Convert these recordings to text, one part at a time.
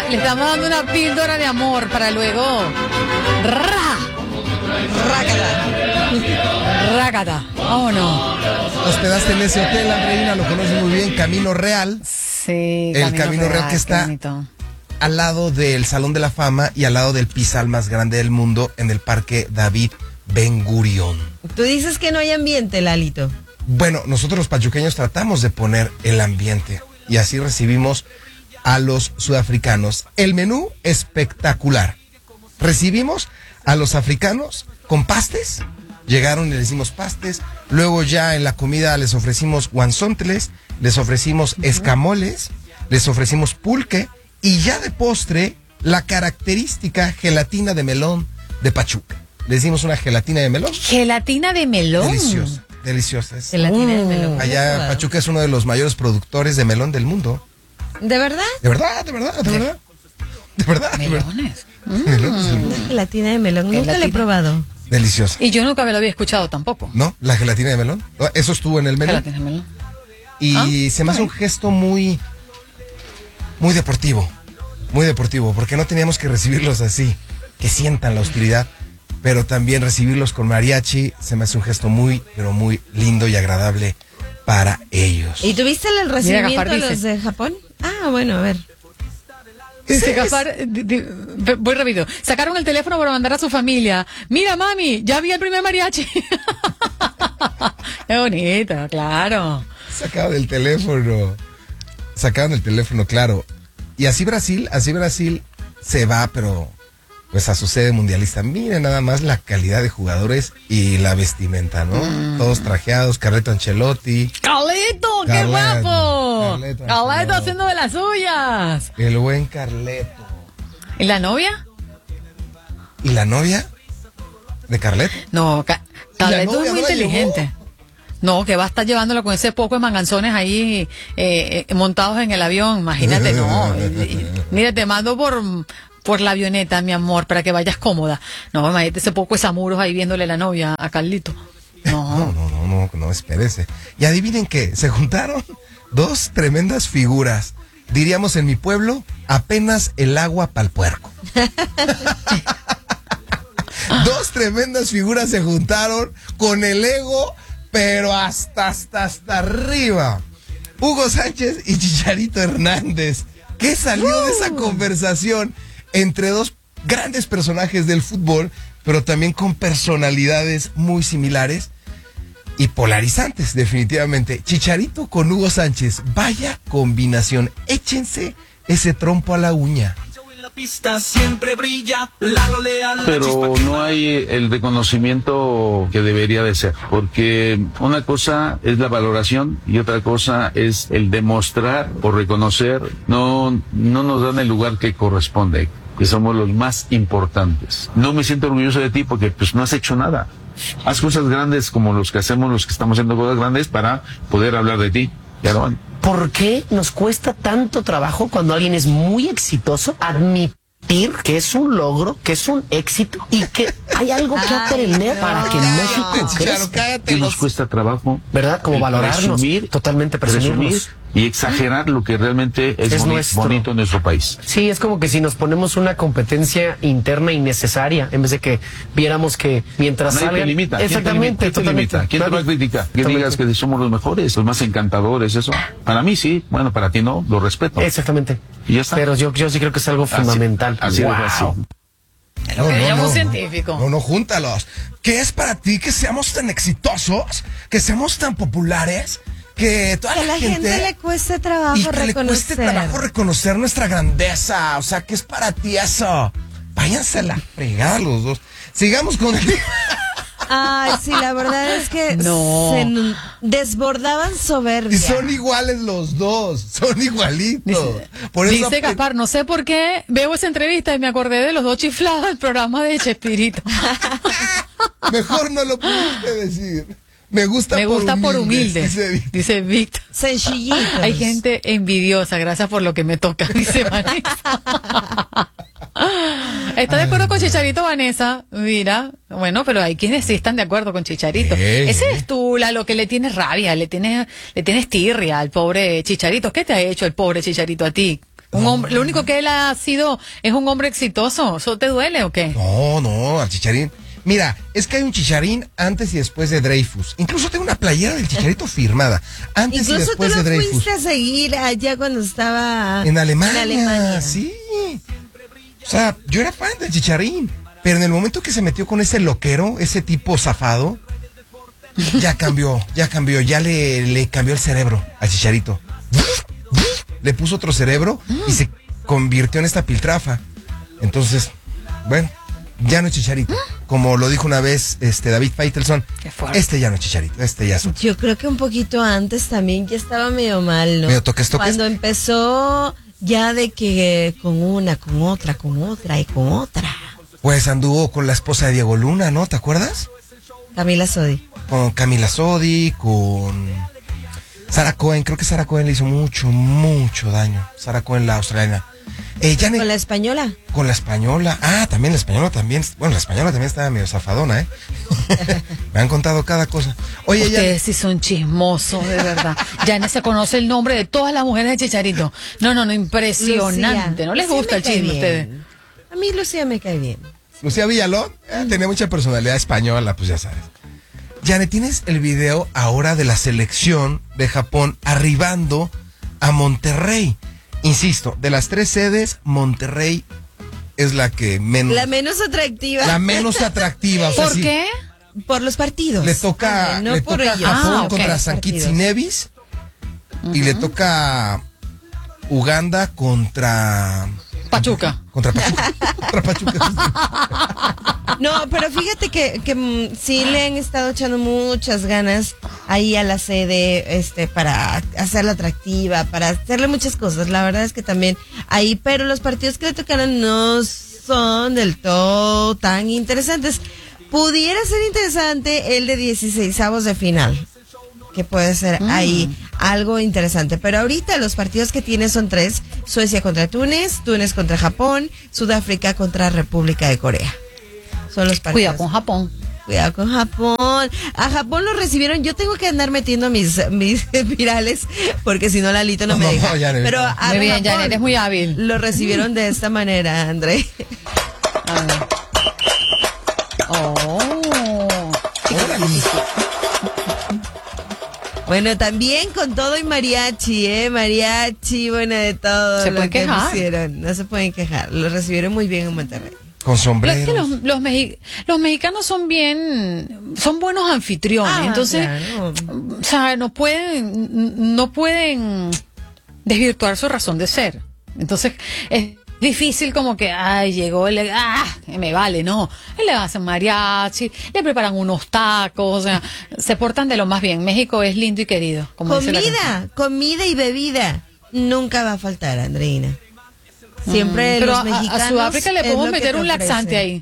le estamos dando una píldora de amor para luego. Rácata. Vámonos. Hospedaste en ese hotel, Andreina, lo conoces muy bien, Camino Real. Sí, el Camino Real que está al lado del Salón de la Fama y al lado del Pisal más grande del mundo en el Parque David Ben Gurión. Tú dices que no hay ambiente, Lalito. Bueno, nosotros los pachuqueños tratamos de poner el ambiente y así recibimos a los sudafricanos. El menú espectacular. Recibimos a los africanos con pastes. Llegaron y les hicimos pastes. Luego ya en la comida les ofrecimos guanzónteles, les ofrecimos escamoles, les ofrecimos pulque y ya de postre la característica gelatina de melón de Pachuca. Les dimos una gelatina de melón. Gelatina de melón. Deliciosa, deliciosa. Gelatina de melón. Allá Pachuca es uno de los mayores productores de melón del mundo. ¿De verdad? De verdad, de verdad, de verdad. De verdad. Melones. Una gelatina de melón. Nunca la he probado. Deliciosa. Y yo nunca me lo había escuchado tampoco. ¿No? La gelatina de melón. Eso estuvo en el menú. Gelatina de melón. Y se me hace un gesto muy deportivo. Muy deportivo, porque no teníamos que recibirlos así, que sientan la hostilidad, pero también recibirlos con mariachi se me hace un gesto muy, pero muy lindo y agradable para ellos. ¿Y tuviste el recibimiento Gaspar de los dice. de Japón? Ah, bueno, a ver. Dice Gaspar, voy rápido. Sacaron el teléfono para mandar a su familia. Mira, mami, ya vi el primer mariachi. Qué bonito, claro. Sacaron el teléfono, claro. Y así Brasil se va, pero pues a su sede mundialista. Miren nada más la calidad de jugadores y la vestimenta, ¿no? Todos trajeados, Carleto Ancelotti. ¡Carleto, qué guapo! Carleto haciendo de las suyas. El buen Carleto. ¿Y la novia? ¿Y la novia de Carleto? No, Carleto es muy no la inteligente. llevó? No, que va a estar llevándolo con ese poco de manganzones ahí montados en el avión. Imagínate, no. Mira, te mando por la avioneta, mi amor, para que vayas cómoda. No, imagínate ese poco de samuros ahí viéndole la novia a Carlito. No, espérese. Y adivinen qué, se juntaron dos tremendas figuras. Diríamos en mi pueblo, apenas el agua pa'l puerco. Dos tremendas figuras se juntaron con el ego, pero hasta arriba. Hugo Sánchez y Chicharito Hernández. ¿Qué salió de esa conversación entre dos grandes personajes del fútbol, pero también con personalidades muy similares y polarizantes, definitivamente? Chicharito con Hugo Sánchez, vaya combinación. Échense ese trompo a la uña. Pero no hay el reconocimiento que debería de ser, porque una cosa es la valoración y otra cosa es el demostrar o reconocer. No nos dan el lugar que corresponde, que somos los más importantes. No me siento orgulloso de ti porque pues no has hecho nada. Haz cosas grandes como los que hacemos, los que estamos haciendo cosas grandes para poder hablar de ti. Ya lo van. ¿Por qué nos cuesta tanto trabajo cuando alguien es muy exitoso admitir que es un logro, que es un éxito y que hay algo que aprender para que México crezca? ¿Qué nos cuesta trabajo? ¿Verdad? Como valorarnos, totalmente presumirnos. Y exagerar lo que realmente es bonito en nuestro país. Sí, es como que si nos ponemos una competencia interna innecesaria, en vez de que viéramos que mientras nadie salgan... te limita. Exactamente. ¿Quién te limita? ¿Quién te va a criticar? Que digas que somos los mejores, los más encantadores, eso. Para mí sí, bueno, para ti no, lo respeto. Exactamente. Y ya está. Pero yo sí creo que es algo fundamental. Así wow. de fácil. No, científico. No, júntalos. ¿Qué es para ti que seamos tan exitosos, que seamos tan populares, que toda Que la gente le cueste trabajo y que reconocer. le cueste trabajo reconocer nuestra grandeza? O sea, ¿qué es para ti eso? Váyanse a la fregada los dos. Sigamos con... Ay, sí, la verdad es que se desbordaban soberbia. Y son iguales los dos, son igualitos. Dice Gaspar, no sé por qué veo esa entrevista y me acordé de los dos chiflados del programa de Chespirito. Mejor no lo pudiste decir. Me gusta por humilde, dice Víctor. Sencillitos. Hay gente envidiosa, gracias por lo que me toca, dice Vanessa. ¿Está de acuerdo con Chicharito, Vanessa? Mira, bueno, pero hay quienes sí están de acuerdo con Chicharito. Ese es tú, lo que le tienes rabia, le tienes tirria al pobre Chicharito. ¿Qué te ha hecho el pobre Chicharito a ti? Un hombre, lo único que él ha sido es un hombre exitoso. ¿Eso te duele o qué? No, al Chicharín. Mira, es que hay un Chicharín antes y después de Dreyfus. Incluso tengo una playera del Chicharito firmada. Antes incluso y después tú de lo Dreyfus. fuiste a seguir allá cuando estaba en Alemania. Sí. O sea, yo era fan del Chicharín. Pero en el momento que se metió con ese loquero, ese tipo zafado, ya cambió, ya le cambió el cerebro al Chicharito. Le puso otro cerebro y se convirtió en esta piltrafa. Entonces, bueno, ya no es Chicharito. Como lo dijo una vez David Faitelson, ya no es Chicharito, ya es otro. Yo creo que un poquito antes también ya estaba medio mal, ¿no? Medio toques. Cuando empezó ya de que con una, con otra y con otra. Pues anduvo con la esposa de Diego Luna, ¿no? ¿Te acuerdas? Camila Sodi. Con Camila Sodi, con Sarah Cohen. Creo que Sarah Cohen le hizo mucho daño. Sarah Cohen, la australiana. ¿Con la española? Con la española. Ah, también la española también. Bueno, la española también estaba medio zafadona, ¿eh? Me han contado cada cosa. Oye, ustedes sí son chismosos, de verdad. Janet se conoce el nombre de todas las mujeres de Chicharito. No, impresionante. Lucía. ¿No les gusta el chisme a ustedes? A mí Lucía me cae bien. Lucía Villalón tenía mucha personalidad española, pues ya sabes. Janet, ¿tienes el video ahora de la selección de Japón arribando a Monterrey? Insisto, de las 3 sedes, Monterrey es la que menos... La menos atractiva. La menos atractiva. O sea, ¿Por qué? Por los partidos. Le toca, no le por toca ellos. Japón contra San Kitts y Nevis. Y le toca Uganda contra... Pachuca. Contra Pachuca. No, pero fíjate que sí le han estado echando muchas ganas ahí a la sede, para hacerla atractiva, para hacerle muchas cosas. La verdad es que también ahí, pero los partidos que le tocaron no son del todo tan interesantes. Pudiera ser interesante el de 16avos de final, que puede ser ahí algo interesante. Pero ahorita los partidos que tiene son 3. Suecia contra Túnez, Túnez contra Japón, Sudáfrica contra República de Corea. Son los partidos. Cuidado con Japón. Cuidado con Japón. A Japón lo recibieron. Yo tengo que andar metiendo mis virales, porque si no Lalito no me deja. Pero a muy bien, Japón Janet, eres muy hábil. lo recibieron de esta manera, André. Bueno, también con todo y mariachi, mariachi, bueno, de todo. Se pueden quejar. No se pueden quejar. Lo recibieron muy bien en Monterrey. Con sombreros. Es que los mexicanos son buenos anfitriones, entonces, claro. O sea, no pueden desvirtuar su razón de ser. Entonces, es difícil como que, llegó, me vale, no. Le hacen mariachi, le preparan unos tacos, o sea, se portan de lo más bien. México es lindo y querido. Como dice la canción. Comida y bebida nunca va a faltar, Andreina. Siempre pero los mexicanos a Sudáfrica le podemos meter un laxante ahí.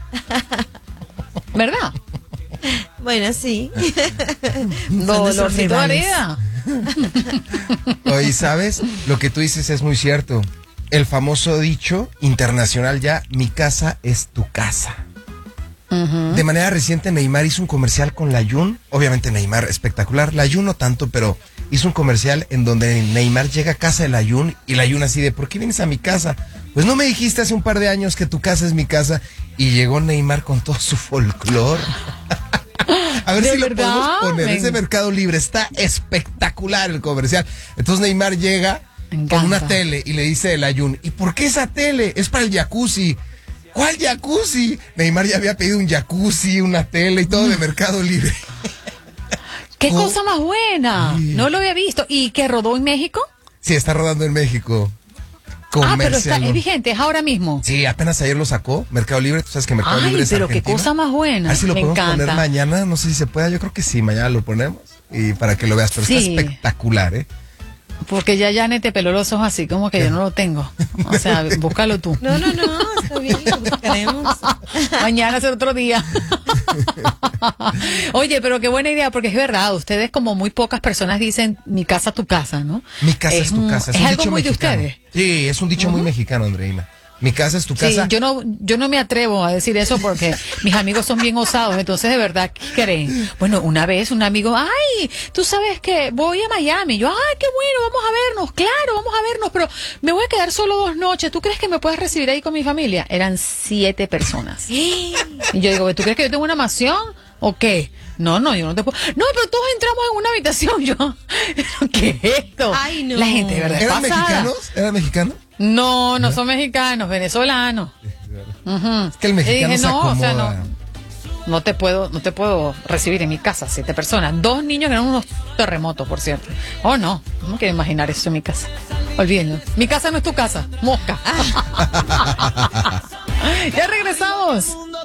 ¿Verdad? Bueno, sí. Dolorcito de vida. Oye, ¿sabes? Lo que tú dices es muy cierto. El famoso dicho internacional ya, mi casa es tu casa. De manera reciente Neymar hizo un comercial con Layún. Obviamente Neymar espectacular. Layún no tanto, pero hizo un comercial en donde Neymar llega a casa de Layún y Layún así de, ¿por qué vienes a mi casa? Pues no me dijiste hace un par de años que tu casa es mi casa. Y llegó Neymar con todo su folclore. A ver si lo podemos poner. Ese Mercado Libre está espectacular el comercial. Entonces Neymar llega con una tele y le dice el Layún, ¿y por qué esa tele? Es para el jacuzzi. ¿Cuál jacuzzi? Neymar ya había pedido un jacuzzi, una tele y todo de Mercado Libre. ¡Qué cosa más buena! Sí. No lo había visto. ¿Y qué rodó en México? Sí, está rodando en México. Pero es vigente, es ahora mismo. Sí, apenas ayer lo sacó Mercado Libre. Tú sabes que Mercado Libre es pero Argentina. Qué cosa más buena. A ver si lo me podemos encanta. poner mañana. No sé si se pueda. Yo creo que sí, mañana lo ponemos. Y para que lo veas. Pero está espectacular, ¿eh? Porque ya Janet te peló los ojos así, como que yo no lo tengo. O sea, búscalo tú. No, está bien, lo buscaremos. Mañana es otro día. Oye, pero qué buena idea, porque es verdad, ustedes como muy pocas personas dicen mi casa, tu casa, ¿no? Mi casa es tu casa. Es algo muy mexicano. De ustedes. Sí, es un dicho muy mexicano, Andreina. Mi casa es tu casa. Sí, yo no me atrevo a decir eso porque mis amigos son bien osados, entonces de verdad, ¿qué creen? Bueno, una vez un amigo, ay, tú sabes que voy a Miami. Yo, ay, qué bueno, vamos a vernos, claro, vamos a vernos, pero me voy a quedar solo 2 noches. ¿Tú crees que me puedes recibir ahí con mi familia? Eran 7 personas. Y yo digo, ¿tú crees que yo tengo una mansión o qué? No, yo no te puedo. No, pero todos entramos en una habitación. Yo, ¿qué es esto? Ay, no. La gente, de verdad, ¿Eran pasada. mexicanos? ¿Eran mexicanos? No son mexicanos, venezolanos. Uh-huh. Es que el mexicano dije, se acomoda. o sea, no te puedo recibir en mi casa 7 personas. 2 niños que eran unos terremotos, por cierto. Oh, no quiero imaginar eso en mi casa. Olvídenlo. Mi casa no es tu casa, mosca. Ya regresamos.